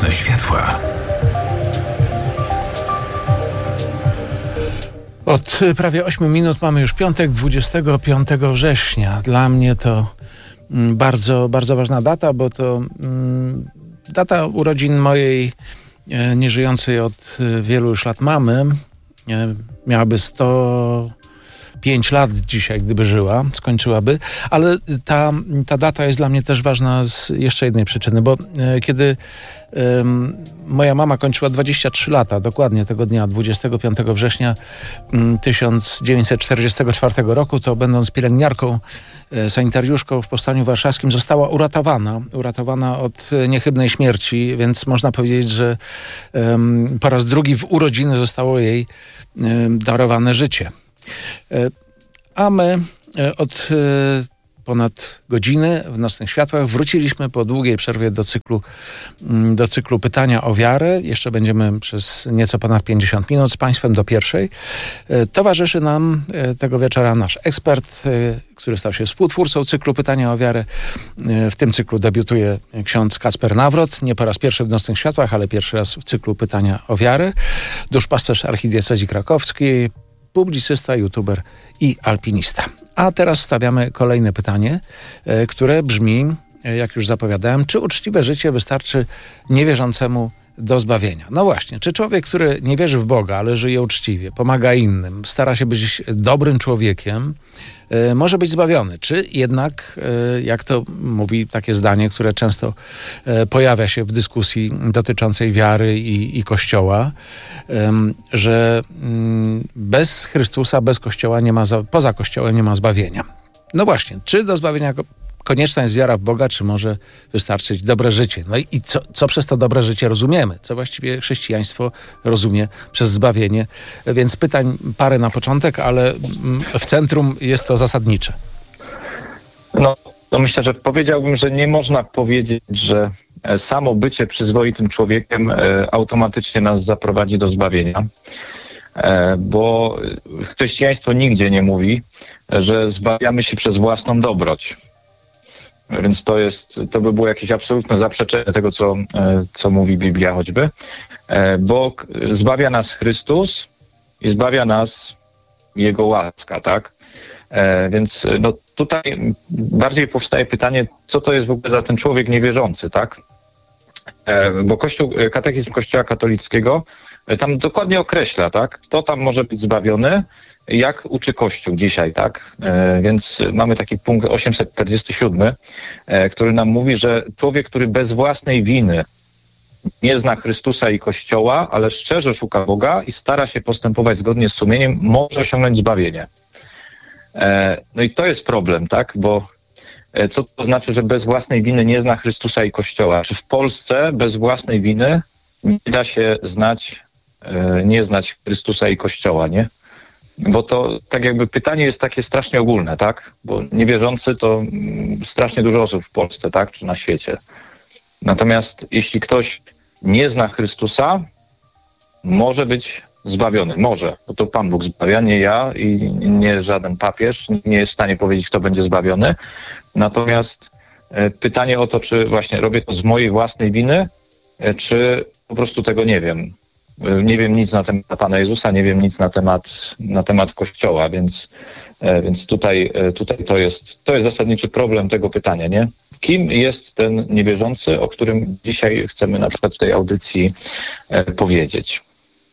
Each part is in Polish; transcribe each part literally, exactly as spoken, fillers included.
Nocne światła. Od prawie ośmiu minut mamy już piątek, dwudziestego piątego września. Dla mnie to bardzo, bardzo ważna data, bo to mm, data urodzin mojej e, nieżyjącej od wielu już lat mamy. E, miałaby sto pięć lat dzisiaj, gdyby żyła, skończyłaby, ale ta, ta data jest dla mnie też ważna z jeszcze jednej przyczyny, bo e, kiedy e, moja mama kończyła dwadzieścia trzy lata, dokładnie tego dnia, dwudziestego piątego września tysiąc dziewięćset czterdziestego czwartego roku, to będąc pielęgniarką, e, sanitariuszką w Powstaniu Warszawskim, została uratowana, uratowana od niechybnej śmierci, więc można powiedzieć, że e, po raz drugi w urodziny zostało jej e, darowane życie. A my od ponad godziny w Nocnych Światłach wróciliśmy po długiej przerwie do cyklu, do cyklu Pytania o wiarę. Jeszcze będziemy przez nieco ponad pięćdziesiąt minut z Państwem do pierwszej. Towarzyszy nam tego wieczora nasz ekspert, który stał się współtwórcą cyklu Pytania o wiarę. W tym cyklu debiutuje ksiądz Kacper Nawrot. Nie po raz pierwszy w Nocnych Światłach, ale pierwszy raz w cyklu Pytania o wiarę. Duszpasterz archidiecezji krakowskiej, publicysta, youtuber i alpinista. A teraz stawiamy kolejne pytanie, które brzmi, jak już zapowiadałem, czy uczciwe życie wystarczy niewierzącemu do zbawienia? No właśnie, czy człowiek, który nie wierzy w Boga, ale żyje uczciwie, pomaga innym, stara się być dobrym człowiekiem, może być zbawiony? Czy jednak, jak to mówi takie zdanie, które często pojawia się w dyskusji dotyczącej wiary i, i Kościoła, że bez Chrystusa, bez Kościoła nie ma, poza Kościołem nie ma zbawienia? No właśnie, czy do zbawienia konieczna jest wiara w Boga, czy może wystarczyć dobre życie? No i co, co przez to dobre życie rozumiemy? Co właściwie chrześcijaństwo rozumie przez zbawienie? Więc pytań parę na początek, ale w centrum jest to zasadnicze. No, no myślę, że powiedziałbym, że nie można powiedzieć, że samo bycie przyzwoitym człowiekiem automatycznie nas zaprowadzi do zbawienia. Bo chrześcijaństwo nigdzie nie mówi, że zbawiamy się przez własną dobroć. Więc to jest, to by było jakieś absolutne zaprzeczenie tego, co, co mówi Biblia choćby, bo zbawia nas Chrystus i zbawia nas Jego łaska, tak? Więc no, tutaj bardziej powstaje pytanie, co to jest w ogóle za ten człowiek niewierzący, tak? Bo Kościół, katechizm Kościoła katolickiego tam dokładnie określa, tak? Kto tam może być zbawiony, jak uczy Kościół dzisiaj, tak? E, więc mamy taki punkt osiemset czterdziesty siódmy, e, który nam mówi, że człowiek, który bez własnej winy nie zna Chrystusa i Kościoła, ale szczerze szuka Boga i stara się postępować zgodnie z sumieniem, może osiągnąć zbawienie. E, no i to jest problem, tak? Bo e, co to znaczy, że bez własnej winy nie zna Chrystusa i Kościoła? Czy w Polsce bez własnej winy nie da się znać, e, nie znać Chrystusa i Kościoła, nie? Bo to tak jakby pytanie jest takie strasznie ogólne, tak? Bo niewierzący to strasznie dużo osób w Polsce, tak? Czy na świecie. Natomiast jeśli ktoś nie zna Chrystusa, może być zbawiony. Może, bo to Pan Bóg zbawia, nie ja i nie żaden papież. Nie jest w stanie powiedzieć, kto będzie zbawiony. Natomiast pytanie o to, czy właśnie robię to z mojej własnej winy, czy po prostu tego nie wiem. Nie wiem nic na temat Pana Jezusa, nie wiem nic na temat, na temat Kościoła, więc, więc tutaj, tutaj to jest, to jest zasadniczy problem tego pytania, nie? Kim jest ten niewierzący, o którym dzisiaj chcemy na przykład w tej audycji powiedzieć?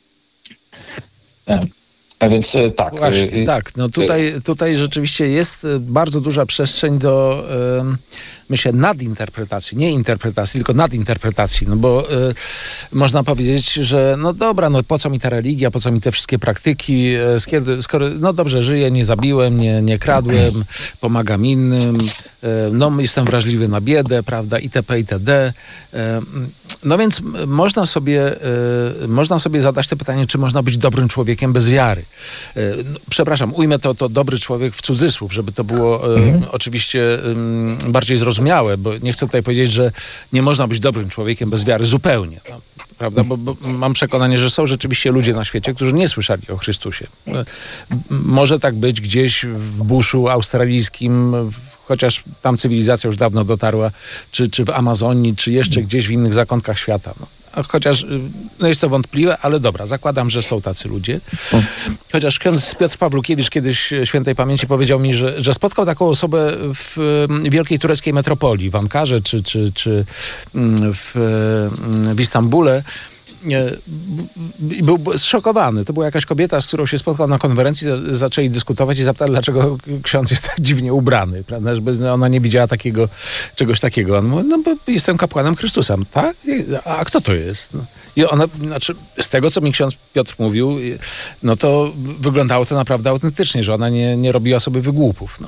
A więc tak. Właśnie, tak. No tutaj, tutaj rzeczywiście jest bardzo duża przestrzeń do, myślę, nadinterpretacji. Nie interpretacji, tylko nadinterpretacji. No bo y, można powiedzieć, że no dobra, no po co mi ta religia, po co mi te wszystkie praktyki, skoro, skoro no dobrze, żyję, nie zabiłem, nie, nie kradłem, pomagam innym, y, no jestem wrażliwy na biedę, prawda, itp., itd. Y, no więc można sobie, y, można sobie zadać to pytanie, czy można być dobrym człowiekiem bez wiary. No, przepraszam, ujmę to, to dobry człowiek w cudzysłów, żeby to było mhm. e, oczywiście e, bardziej zrozumiałe, bo nie chcę tutaj powiedzieć, że nie można być dobrym człowiekiem bez wiary zupełnie, no, prawda? Bo, bo mam przekonanie, że są rzeczywiście ludzie na świecie, którzy nie słyszeli o Chrystusie. E, może tak być gdzieś w buszu australijskim, chociaż tam cywilizacja już dawno dotarła, czy, czy w Amazonii, czy jeszcze gdzieś w innych zakątkach świata. No. chociaż no jest to wątpliwe, ale dobra, zakładam, że są tacy ludzie. Chociaż ksiądz Piotr Pawlukiewicz kiedyś świętej pamięci powiedział mi, że, że spotkał taką osobę w wielkiej tureckiej metropolii, w Ankarze czy, czy, czy w, w Istambule. I był zszokowany. To była jakaś kobieta, z którą się spotkał na konferencji, zaczęli dyskutować i zapytali, dlaczego ksiądz jest tak dziwnie ubrany, prawda, żeby ona nie widziała takiego, czegoś takiego. On mówi, no bo jestem kapłanem Chrystusa. Tak? A kto to jest? No. I ona, znaczy, z tego, co mi ksiądz Piotr mówił, no to wyglądało to naprawdę autentycznie, że ona nie, nie robiła sobie wygłupów. No.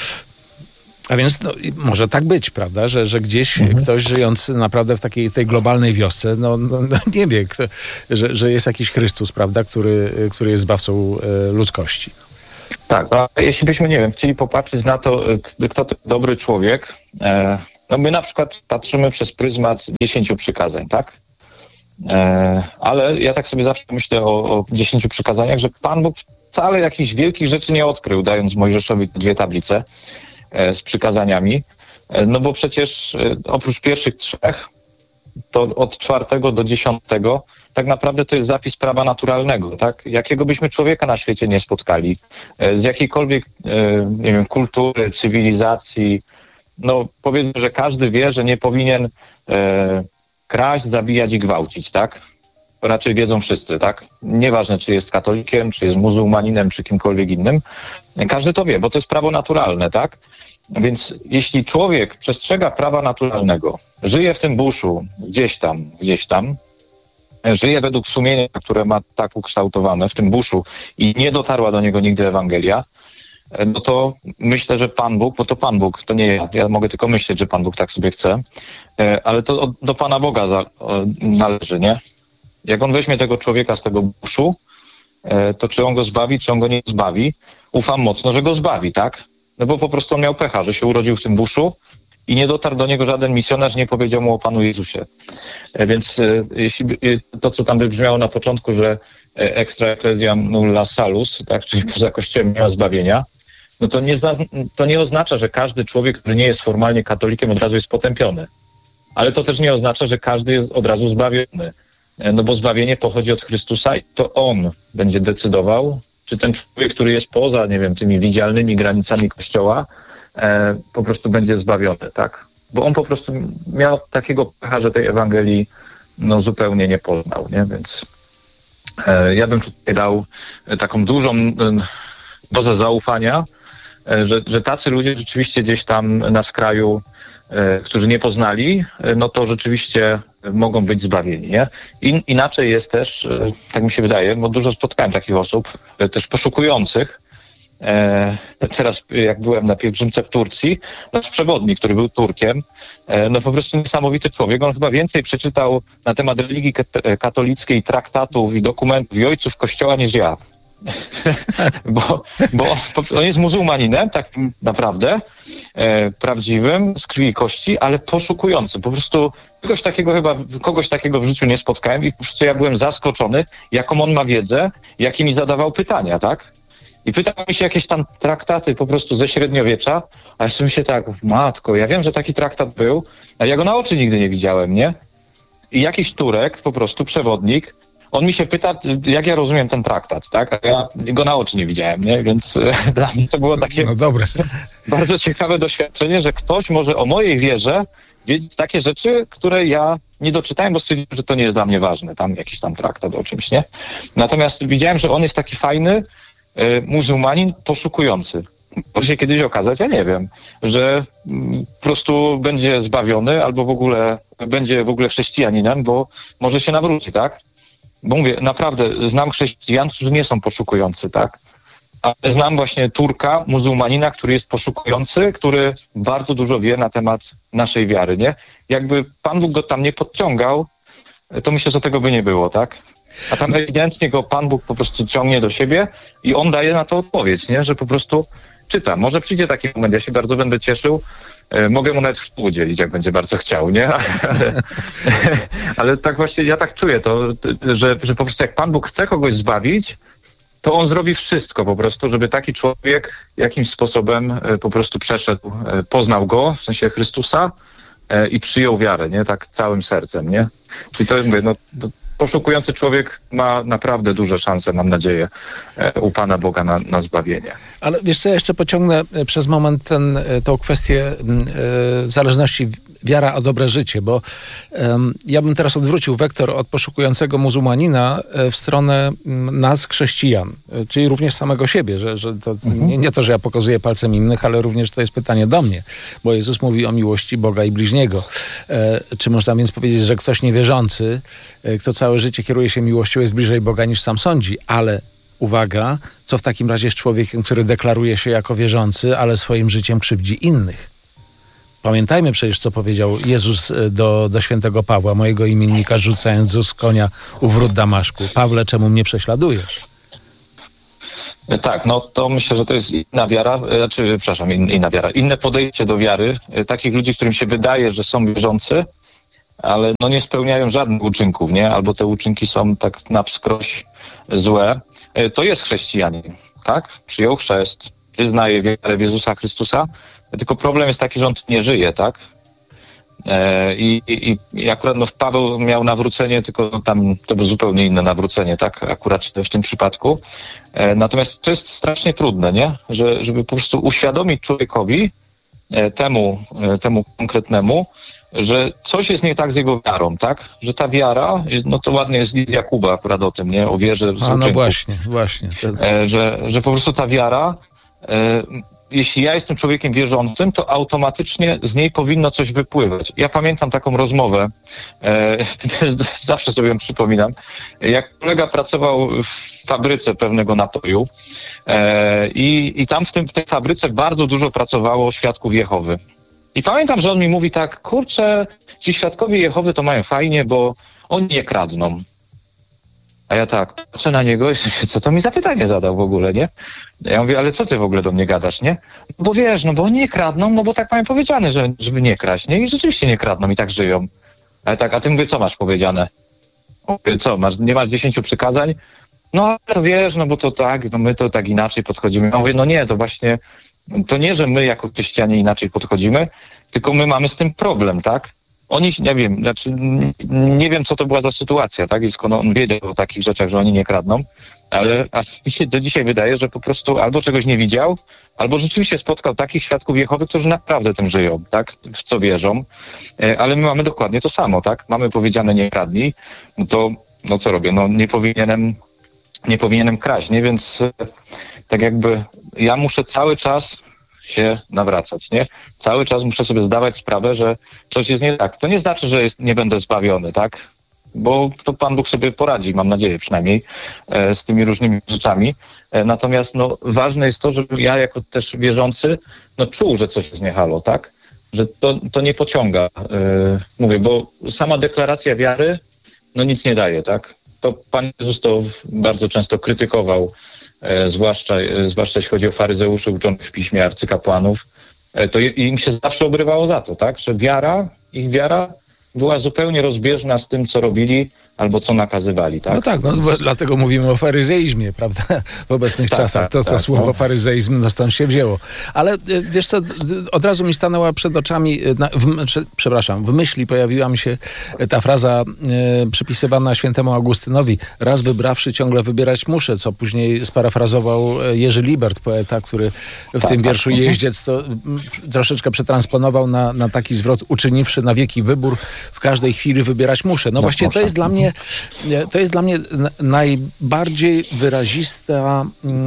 A więc no, może tak być, prawda, że, że gdzieś mhm. ktoś żyjący naprawdę w takiej tej globalnej wiosce, no, no, no nie wie, kto, że, że jest jakiś Chrystus, prawda, który, który jest zbawcą e, ludzkości. Tak, a jeśli byśmy, nie wiem, chcieli popatrzeć na to, kto to dobry człowiek, e, no my na przykład patrzymy przez pryzmat dziesięciu przykazań, tak? E, ale ja tak sobie zawsze myślę o, o dziesięciu przykazaniach, że Pan Bóg wcale jakichś wielkich rzeczy nie odkrył, dając Mojżeszowi dwie tablice z przykazaniami, no bo przecież oprócz pierwszych trzech, to od czwartego do dziesiątego tak naprawdę to jest zapis prawa naturalnego, tak? Jakiego byśmy człowieka na świecie nie spotkali, z jakiejkolwiek, nie wiem, kultury, cywilizacji, no powiedzmy, że każdy wie, że nie powinien e, kraść, zabijać i gwałcić, tak? Raczej wiedzą wszyscy, tak? Nieważne, czy jest katolikiem, czy jest muzułmaninem, czy kimkolwiek innym. Każdy to wie, bo to jest prawo naturalne, tak? Więc jeśli człowiek przestrzega prawa naturalnego, żyje w tym buszu, gdzieś tam, gdzieś tam, żyje według sumienia, które ma tak ukształtowane w tym buszu i nie dotarła do niego nigdy Ewangelia, no to myślę, że Pan Bóg, bo to Pan Bóg, to nie ja, ja mogę tylko myśleć, że Pan Bóg tak sobie chce, ale to do Pana Boga za, należy, nie? Jak on weźmie tego człowieka z tego buszu, to czy on go zbawi, czy on go nie zbawi, ufam mocno, że go zbawi, tak? No bo po prostu on miał pecha, że się urodził w tym buszu i nie dotarł do niego żaden misjonarz, nie powiedział mu o Panu Jezusie. Więc jeśli to, co tam wybrzmiało na początku, że extra ecclesiam nulla salus, tak, czyli poza Kościołem nie ma zbawienia, no to nie, zna, to nie oznacza, że każdy człowiek, który nie jest formalnie katolikiem, od razu jest potępiony. Ale to też nie oznacza, że każdy jest od razu zbawiony. No bo zbawienie pochodzi od Chrystusa i to On będzie decydował, czy ten człowiek, który jest poza, nie wiem, tymi widzialnymi granicami Kościoła, e, po prostu będzie zbawiony, tak? Bo on po prostu miał takiego pecha, że tej Ewangelii no, zupełnie nie poznał, nie? Więc e, ja bym tutaj dał taką dużą e, dozę zaufania, e, że, że tacy ludzie rzeczywiście gdzieś tam na skraju, e, którzy nie poznali, e, no to rzeczywiście mogą być zbawieni, nie? In, inaczej jest też, tak mi się wydaje, bo dużo spotkałem takich osób, też poszukujących. E, teraz jak byłem na pielgrzymce w Turcji, nasz przewodnik, który był Turkiem, e, no po prostu niesamowity człowiek. On chyba więcej przeczytał na temat religii katolickiej, traktatów i dokumentów i ojców Kościoła niż ja. bo bo on, on jest muzułmaninem, tak naprawdę, e, prawdziwym, z krwi i kości, ale poszukującym. Po prostu kogoś takiego chyba, kogoś takiego w życiu nie spotkałem i po prostu ja byłem zaskoczony, jaką on ma wiedzę, jakie mi zadawał pytania, tak? I pytał mi się jakieś tam traktaty po prostu ze średniowiecza, a ja sobie się tak, matko, ja wiem, że taki traktat był, a ja go na oczy nigdy nie widziałem, nie? I jakiś Turek, po prostu przewodnik, on mi się pyta, jak ja rozumiem ten traktat, tak? A ja go na oczy nie widziałem, nie? Więc e, dla mnie to było takie no dobre. bardzo ciekawe doświadczenie, że ktoś może o mojej wierze wiedzieć takie rzeczy, które ja nie doczytałem, bo stwierdziłem, że to nie jest dla mnie ważne, tam jakiś tam traktat o czymś, nie? Natomiast widziałem, że on jest taki fajny e, muzułmanin poszukujący. Może się kiedyś okazać, ja nie wiem, że mm, po prostu będzie zbawiony albo w ogóle będzie w ogóle chrześcijaninem, bo może się nawróci, tak? Bo mówię, naprawdę znam chrześcijan, którzy nie są poszukujący, tak? Ale znam właśnie Turka, muzułmanina, który jest poszukujący, który bardzo dużo wie na temat naszej wiary, nie? Jakby Pan Bóg go tam nie podciągał, to myślę, że tego by nie było, tak? A tam ewidentnie go Pan Bóg po prostu ciągnie do siebie i on daje na to odpowiedź, nie? Że po prostu czyta. Może przyjdzie taki moment, ja się bardzo będę cieszył, e, mogę mu nawet chrztu udzielić, jak będzie bardzo chciał, nie? Ale, ale tak właśnie, ja tak czuję to, że, że po prostu jak Pan Bóg chce kogoś zbawić, to on zrobi wszystko po prostu, żeby taki człowiek jakimś sposobem e, po prostu przeszedł, e, poznał go, w sensie Chrystusa e, i przyjął wiarę, nie? Tak całym sercem, nie? Czyli to mówię, no, to poszukujący człowiek ma naprawdę duże szanse, mam nadzieję, e, u Pana Boga na, na zbawienie. Ale wiesz co, ja jeszcze pociągnę przez moment ten, tą kwestię e, zależności wiara o dobre życie, bo um, ja bym teraz odwrócił wektor od poszukującego muzułmanina w stronę nas, chrześcijan, czyli również samego siebie, że, że to mhm. nie, nie to, że ja pokazuję palcem innych, ale również to jest pytanie do mnie, bo Jezus mówi o miłości Boga i bliźniego. E, czy można więc powiedzieć, że ktoś niewierzący, e, kto całe życie kieruje się miłością, jest bliżej Boga niż sam sądzi, ale uwaga, co w takim razie z człowiekiem, który deklaruje się jako wierzący, ale swoim życiem krzywdzi innych? Pamiętajmy przecież, co powiedział Jezus do, do świętego Pawła, mojego imiennika, rzucając z konia u wrót Damaszku. Pawle, czemu mnie prześladujesz? Tak, no to myślę, że to jest inna wiara, znaczy, przepraszam, in, inna wiara, inne podejście do wiary. Takich ludzi, którym się wydaje, że są wierzący, ale no nie spełniają żadnych uczynków, nie? Albo te uczynki są tak na wskroś złe. To jest chrześcijanin, tak? Przyjął chrzest, wyznaje wiarę w Jezusa Chrystusa, tylko problem jest taki, że on nie żyje, tak? E, i, i, I akurat no, Paweł miał nawrócenie, tylko no, tam to było zupełnie inne nawrócenie, tak? Akurat w tym przypadku. E, natomiast to jest strasznie trudne, nie? Że, żeby po prostu uświadomić człowiekowi, e, temu, e, temu konkretnemu, że coś jest nie tak z jego wiarą, tak? Że ta wiara, no to ładnie jest z Jakuba akurat o tym, nie? O wierze z uczynków. A no właśnie, właśnie. E, że, że po prostu ta wiara... E, jeśli ja jestem człowiekiem wierzącym, to automatycznie z niej powinno coś wypływać. Ja pamiętam taką rozmowę, e, zawsze sobie ją przypominam, jak kolega pracował w fabryce pewnego napoju e, i, i tam w, tym, w tej fabryce bardzo dużo pracowało świadków Jehowy. I pamiętam, że on mi mówi tak, kurczę, ci świadkowie Jehowy to mają fajnie, bo oni nie kradną. A ja tak patrzę na niego i co to mi za pytanie zadał w ogóle, nie? Ja mówię, ale co ty w ogóle do mnie gadasz, nie? No bo wiesz, no bo oni nie kradną, no bo tak mają powiedziane, że, żeby nie kraść, nie? I rzeczywiście nie kradną i tak żyją. Ale tak, a ty mówię, co masz powiedziane? Mówię, co, masz, nie masz dziesięciu przykazań? No ale to wiesz, no bo to tak, no my to tak inaczej podchodzimy. Ja mówię, no nie, to właśnie, to nie, że my jako chrześcijanie inaczej podchodzimy, tylko my mamy z tym problem, tak? Oni, nie wiem, znaczy nie wiem, co to była za sytuacja, tak? I skąd on wiedział o takich rzeczach, że oni nie kradną, ale mi się do dzisiaj wydaje, że po prostu albo czegoś nie widział, albo rzeczywiście spotkał takich świadków Jehowy, którzy naprawdę tym żyją, tak? W co wierzą. Ale my mamy dokładnie to samo, tak? Mamy powiedziane nie kradnij, no to no co robię? No nie powinienem, nie powinienem kraść, nie? Więc tak jakby ja muszę cały czas się nawracać, nie? Cały czas muszę sobie zdawać sprawę, że coś jest nie tak. To nie znaczy, że jest, nie będę zbawiony, tak? Bo to Pan Bóg sobie poradzi, mam nadzieję przynajmniej, e, z tymi różnymi rzeczami. E, natomiast no, ważne jest to, żeby ja jako też wierzący no, czuł, że coś jest nie halo, tak? Że to, to nie pociąga. E, mówię, bo sama deklaracja wiary no nic nie daje, tak? To Pan Jezus to bardzo często krytykował, E, zwłaszcza, e, zwłaszcza jeśli chodzi o faryzeuszy uczonych w piśmie, arcykapłanów, e, to im się zawsze obrywało za to, tak, że wiara, ich wiara była zupełnie rozbieżna z tym, co robili albo co nakazywali, tak? No tak, no, Więc... dlatego mówimy o faryzeizmie, prawda? W obecnych tak, czasach. Tak, to, to tak, słowo no. faryzeizm, no stąd się wzięło. Ale wiesz co, od razu mi stanęła przed oczami, na, w, przepraszam, w myśli pojawiła mi się ta fraza e, przypisywana świętemu Augustynowi. Raz wybrawszy, ciągle wybierać muszę, co później sparafrazował Jerzy Libert, poeta, który w tak, tym wierszu tak. Jeździec to m, troszeczkę przetransponował na, na taki zwrot, uczyniwszy na wieki wybór, w każdej chwili wybierać muszę. No, no właśnie muszę. To jest dla mnie To jest dla mnie najbardziej wyrazista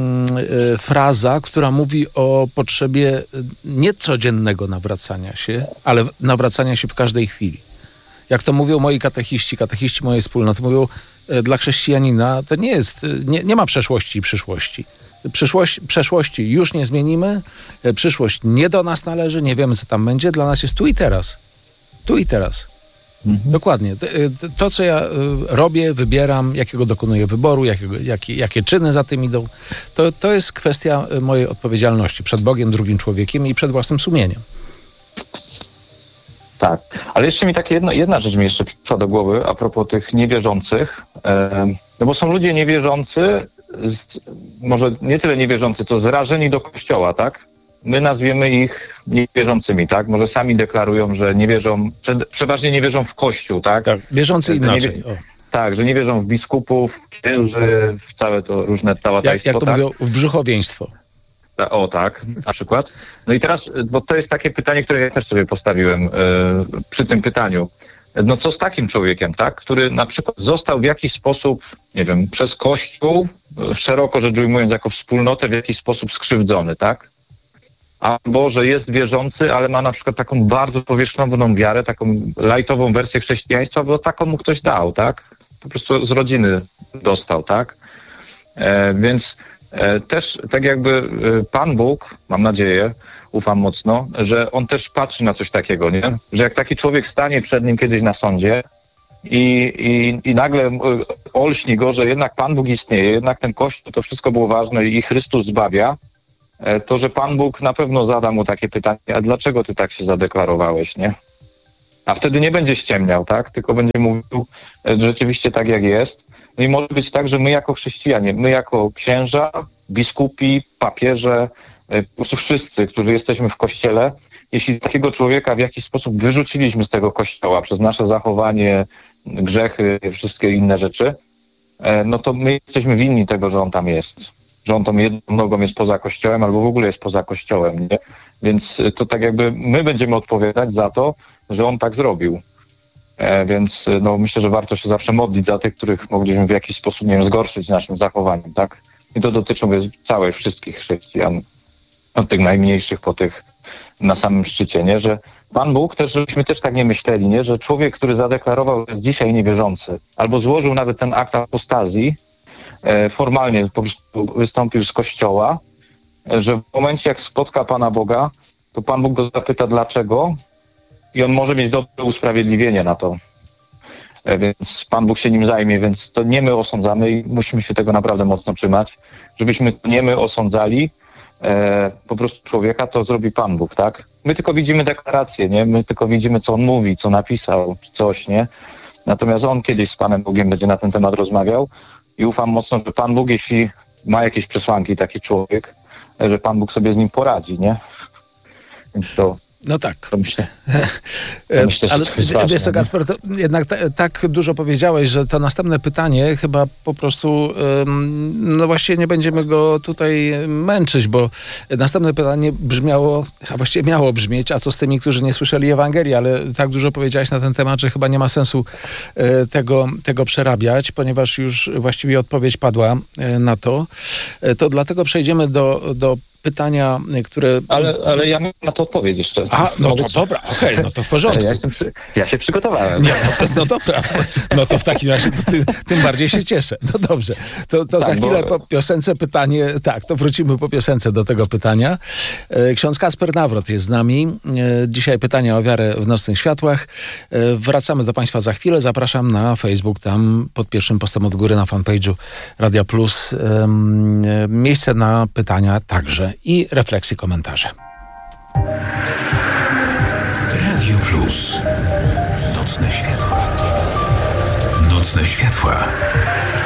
y, fraza, która mówi o potrzebie nie codziennego nawracania się, ale nawracania się w każdej chwili. Jak to mówią moi katechiści, katechiści mojej wspólnoty, mówią, y, dla chrześcijanina to nie jest, nie, nie ma przeszłości i przyszłości. Przyszłość, przeszłości już nie zmienimy, y, przyszłość nie do nas należy, nie wiemy, co tam będzie, dla nas jest tu i teraz. Tu i teraz. Mhm. Dokładnie. To, co ja robię, wybieram, jakiego dokonuję wyboru, jakiego, jakie, jakie czyny za tym idą, to, to jest kwestia mojej odpowiedzialności przed Bogiem, drugim człowiekiem i przed własnym sumieniem. Tak, ale jeszcze mi takie jedna, jedna rzecz mi jeszcze przyszła do głowy a propos tych niewierzących, e, no bo są ludzie niewierzący, z, może nie tyle niewierzący, to zrażeni do Kościoła, tak? my nazwiemy ich niewierzącymi, tak? Może sami deklarują, że nie wierzą, przeważnie nie wierzą w Kościół, tak? Tak, wierzący inaczej. Nie, tak, że nie wierzą w biskupów, księży, w całe to różne tałataństwo. Jak, jak to tak? mówią, w brzuchowieństwo. O tak, na przykład. No i teraz, bo to jest takie pytanie, które ja też sobie postawiłem yy, przy tym pytaniu. No co z takim człowiekiem, tak? Który na przykład został w jakiś sposób, nie wiem, przez Kościół, szeroko rzecz ujmując jako wspólnotę, w jakiś sposób skrzywdzony, tak? Albo, że jest wierzący, ale ma na przykład taką bardzo powierzchowną wiarę, taką lajtową wersję chrześcijaństwa, bo taką mu ktoś dał, tak? Po prostu z rodziny dostał, tak? E, więc e, też tak jakby e, Pan Bóg, mam nadzieję, ufam mocno, że on też patrzy na coś takiego, nie? Że jak taki człowiek stanie przed nim kiedyś na sądzie i, i, i nagle olśni go, że jednak Pan Bóg istnieje, jednak ten Kościół, to wszystko było ważne i Chrystus zbawia, to, że Pan Bóg na pewno zada mu takie pytanie, a dlaczego ty tak się zadeklarowałeś, nie? A wtedy nie będzie ściemniał, tak? Tylko będzie mówił rzeczywiście tak, jak jest. No i może być tak, że my jako chrześcijanie, my jako księża, biskupi, papieże, po prostu wszyscy, którzy jesteśmy w Kościele, jeśli takiego człowieka w jakiś sposób wyrzuciliśmy z tego Kościoła przez nasze zachowanie, grzechy, wszystkie inne rzeczy, no to my jesteśmy winni tego, że on tam jest. Że on tą jedną nogą jest poza Kościołem albo w ogóle jest poza Kościołem, nie? Więc to tak jakby my będziemy odpowiadać za to, że on tak zrobił. E, więc no myślę, że warto się zawsze modlić za tych, których mogliśmy w jakiś sposób, nie wiem, zgorszyć naszym zachowaniem, tak? I to dotyczy całej wszystkich chrześcijan, od tych najmniejszych po tych na samym szczycie, nie? Że Pan Bóg też, żebyśmy też tak nie myśleli, nie? Że człowiek, który zadeklarował, że jest dzisiaj niewierzący, albo złożył nawet ten akt apostazji, e, formalnie po prostu wystąpił z Kościoła, że w momencie jak spotka Pana Boga, to Pan Bóg go zapyta dlaczego i on może mieć dobre usprawiedliwienie na to. E, więc Pan Bóg się nim zajmie, więc to nie my osądzamy i musimy się tego naprawdę mocno trzymać, żebyśmy nie my osądzali e, po prostu człowieka, to zrobi Pan Bóg, tak? My tylko widzimy deklarację, nie? My tylko widzimy, co on mówi, co napisał, czy coś, nie? Natomiast on kiedyś z Panem Bogiem będzie na ten temat rozmawiał i ufam mocno, że Pan Bóg, jeśli ma jakieś przesłanki, taki człowiek, że Pan Bóg sobie z nim poradzi, nie? Więc to... No tak. To myślę, to myślę że ale to jest ważne, wiesz co, Kacper, to jednak t- tak dużo powiedziałeś, że to następne pytanie chyba po prostu, ym, no właściwie nie będziemy go tutaj męczyć, bo następne pytanie brzmiało, a właściwie miało brzmieć, a co z tymi, którzy nie słyszeli Ewangelii, ale tak dużo powiedziałeś na ten temat, że chyba nie ma sensu y, tego, tego przerabiać, ponieważ już właściwie odpowiedź padła y, na to. Y, to dlatego przejdziemy do, do pytania, które... Ale, ale ja mam na to odpowiedź jeszcze. A, no Mogę to ci... dobra, okej, okay, no to w porządku. Ja, jestem przy... ja się przygotowałem. Nie, no, no dobra, no to w takim razie to ty, tym bardziej się cieszę. No dobrze, to, to tak, za chwilę bo... po piosence pytanie, tak, to wrócimy po piosence do tego pytania. Ksiądz Kacper Nawrot jest z nami. Dzisiaj pytania o wiarę w nocnych światłach. Wracamy do Państwa za chwilę. Zapraszam na Facebook, tam pod pierwszym postem od góry na fanpage'u Radia Plus. Miejsce na pytania także i refleksje, komentarze. Radio Plus. Nocne światła. Nocne światła.